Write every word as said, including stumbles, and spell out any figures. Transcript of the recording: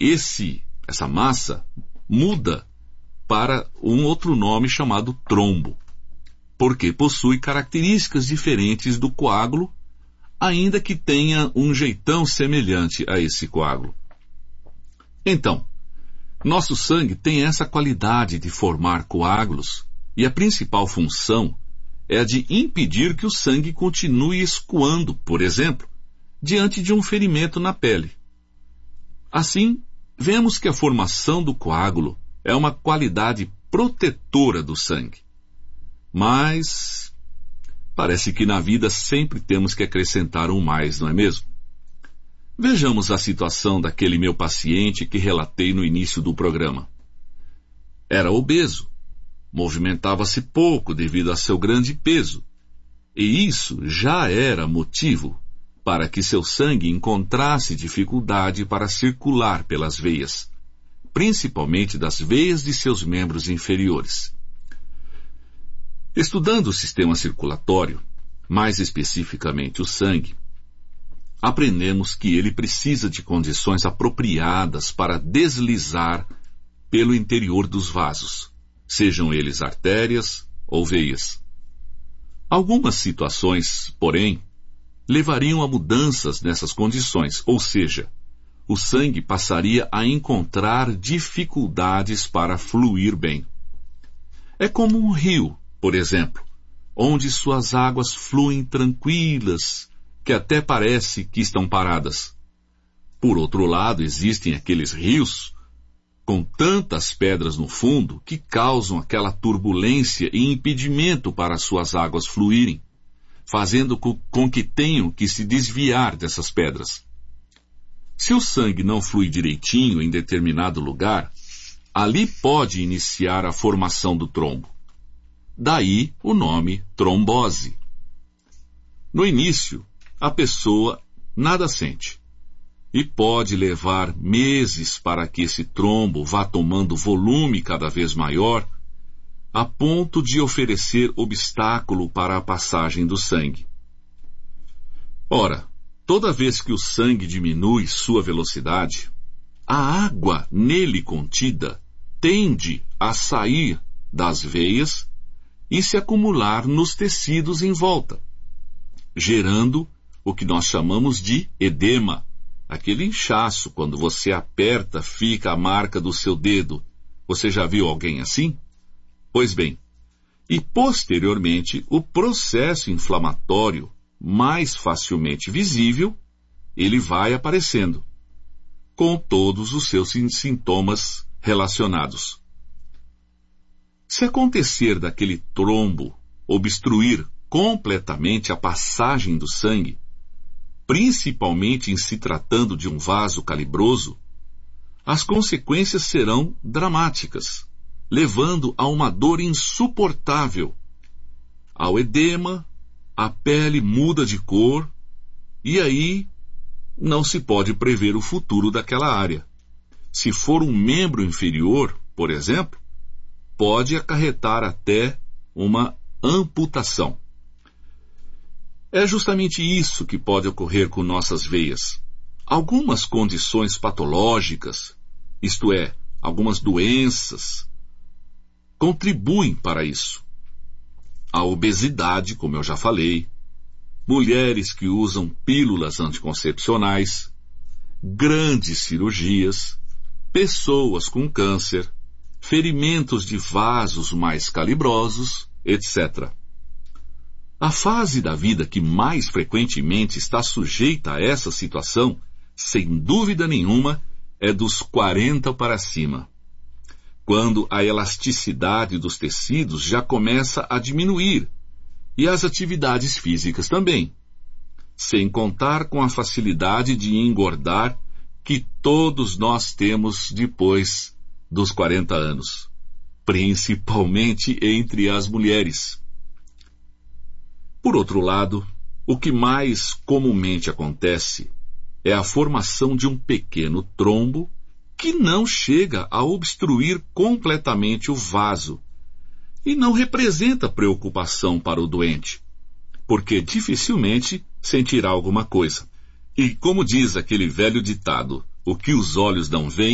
esse, essa massa muda para um outro nome chamado trombo, porque possui características diferentes do coágulo, ainda que tenha um jeitão semelhante a esse coágulo. Então, nosso sangue tem essa qualidade de formar coágulos, e a principal função é a de impedir que o sangue continue escoando, por exemplo, diante de um ferimento na pele. Assim, vemos que a formação do coágulo é uma qualidade protetora do sangue. Mas parece que na vida sempre temos que acrescentar um mais, não é mesmo? Vejamos a situação daquele meu paciente que relatei no início do programa. Era obeso, movimentava-se pouco devido a seu grande peso, e isso já era motivo para que seu sangue encontrasse dificuldade para circular pelas veias, principalmente das veias de seus membros inferiores. Estudando o sistema circulatório, mais especificamente o sangue, aprendemos que ele precisa de condições apropriadas para deslizar pelo interior dos vasos, sejam eles artérias ou veias. Algumas situações, porém, levariam a mudanças nessas condições, ou seja, o sangue passaria a encontrar dificuldades para fluir bem. É como um rio, por exemplo, onde suas águas fluem tranquilas, que até parece que estão paradas. Por outro lado, existem aqueles rios com tantas pedras no fundo que causam aquela turbulência e impedimento para suas águas fluírem, fazendo com que tenham que se desviar dessas pedras. Se o sangue não flui direitinho em determinado lugar, ali pode iniciar a formação do trombo. Daí o nome trombose. No início, a pessoa nada sente, e pode levar meses para que esse trombo vá tomando volume cada vez maior, a ponto de oferecer obstáculo para a passagem do sangue. Ora, toda vez que o sangue diminui sua velocidade, a água nele contida tende a sair das veias e se acumular nos tecidos em volta, gerando o que nós chamamos de edema, aquele inchaço, quando você aperta, fica a marca do seu dedo. Você já viu alguém assim? Pois bem, e posteriormente o processo inflamatório, mais facilmente visível, ele vai aparecendo, com todos os seus sintomas relacionados. Se acontecer daquele trombo obstruir completamente a passagem do sangue, principalmente em se tratando de um vaso calibroso, as consequências serão dramáticas, levando a uma dor insuportável, ao edema, a pele muda de cor, e aí não se pode prever o futuro daquela área. Se for um membro inferior, por exemplo, pode acarretar até uma amputação. É justamente isso que pode ocorrer com nossas veias. Algumas condições patológicas, isto é, algumas doenças, contribuem para isso. A obesidade, como eu já falei, mulheres que usam pílulas anticoncepcionais, grandes cirurgias, pessoas com câncer, ferimentos de vasos mais calibrosos, etcétera. A fase da vida que mais frequentemente está sujeita a essa situação, sem dúvida nenhuma, é dos quarenta para cima, quando a elasticidade dos tecidos já começa a diminuir, e as atividades físicas também, sem contar com a facilidade de engordar que todos nós temos depois dos quarenta anos, principalmente entre as mulheres. Por outro lado, o que mais comumente acontece é a formação de um pequeno trombo que não chega a obstruir completamente o vaso e não representa preocupação para o doente, porque dificilmente sentirá alguma coisa. E como diz aquele velho ditado, o que os olhos não veem,